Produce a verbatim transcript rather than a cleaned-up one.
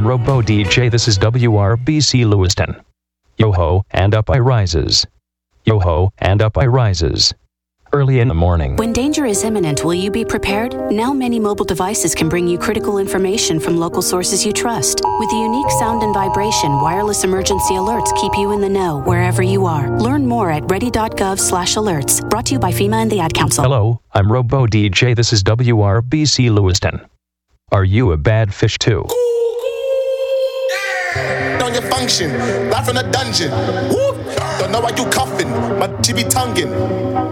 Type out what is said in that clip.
I'm Robo D J, this is W R B C Lewiston. Yo-ho, and up I rises. Yo-ho, and up I rises. Early in the morning. When danger is imminent, will you be prepared? Now many mobile devices can bring you critical information from local sources you trust. With the unique sound and vibration, wireless emergency alerts keep you in the know wherever you are. Learn more at ready.gov slash alerts. Brought to you by FEMA and the Ad Council. Hello, I'm Robo D J, this is W R B C Lewiston. Are you a bad fish too? On your function, live from the dungeon. Woo! Don't know why you coughing, my G B tonguing.